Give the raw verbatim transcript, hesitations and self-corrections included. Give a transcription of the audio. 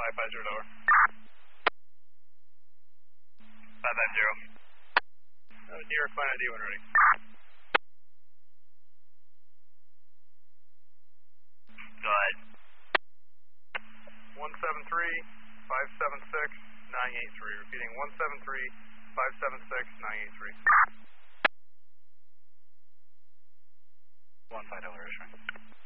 five five zero over. five five zero. Uh, New York Flight I D when ready. Go ahead. one seven three, five seven six, nine eight three. Repeating one seven three, five seven six, nine eight three. One five dollar restaurant.